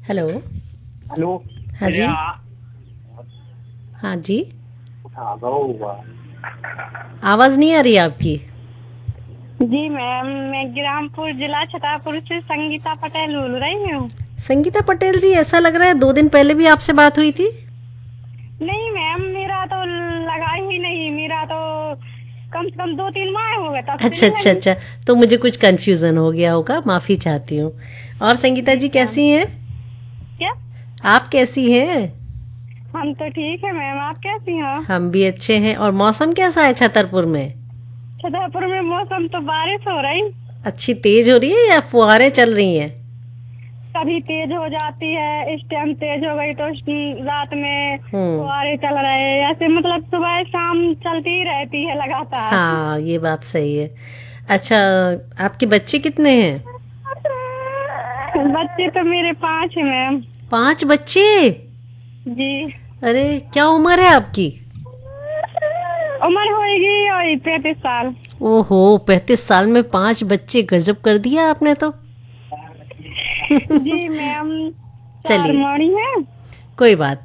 Hello. Hello. हाँ जी। हाँ जी। आवाज़ नहीं आ रही आपकी। जी मैम, मैं ग्रामपुर जिला छतरपुर से संगीता पटेल बोल रही हूँ। संगीता पटेल जी, ऐसा लग रहा है 2 दिन पहले भी आपसे बात हुई थी। नहीं मैम, मेरा तो लगा ही नहीं। मेरा तो कम से कम 2-3 माह हो गए तब से अच्छा नहीं अच्छा लगी। अच्छा। तो मुझे कुछ कन्फ्यूज़न हो गया होगा, माफ़ी चाहती हूँ। और संगीता जी जी मैम। कैसी हैं? क्या? आप कैसी हैं? हम तो ठीक है मैम, आप कैसी हो? हम भी अच्छे हैं। और मौसम कैसा है छतरपुर में? छतरपुर में मौसम तो बारिश हो रही। अच्छी तेज हो रही है या फुहारें चल रही हैं? कभी तेज हो जाती है, इस टाइम तेज हो गई तो रात में हम्म। फुहारे चल रहे हैं। ऐसे मतलब सुबह शाम चलती ही रहती है लगातार। हाँ, ये बात सही है। अच्छा, आपके बच्चे कितने हैं? बच्चे तो मेरे 5 है मैम। 5 बच्चे? जी। अरे, क्या उम्र है आपकी? उम्र होगी और 35 साल। ओहो, 35 साल में 5 बच्चे, गजब कर दिया आपने तो। जी मैम। 4 चलिए, मणि है। कोई बात